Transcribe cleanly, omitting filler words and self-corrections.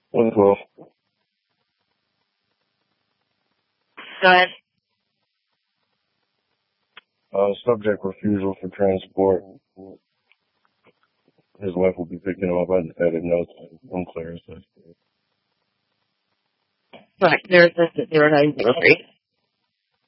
112. Go ahead. Subject refusal for transport. His wife will be picking him up at a note from Claire. Right, there's this 0903.